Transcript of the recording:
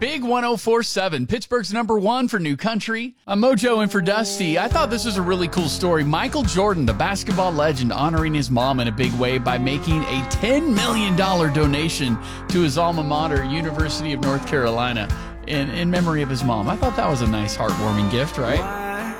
Big 104.7, Pittsburgh's number one for New Country. I'm Mojo in for Dusty. I thought this was a really cool story. Michael Jordan, the basketball legend, honoring his mom in a big way by making a $10 million donation to his alma mater, University of North Carolina, in memory of his mom. I thought that was a nice, heartwarming gift, right?